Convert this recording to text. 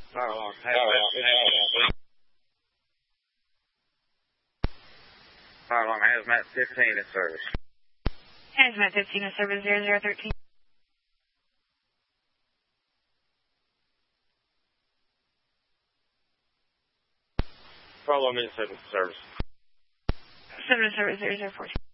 Power alarm. Power alarm, Hazmat 15 in service. Hazmat 15 in service, 0013. Power alarm in service. 7 in service, 0014.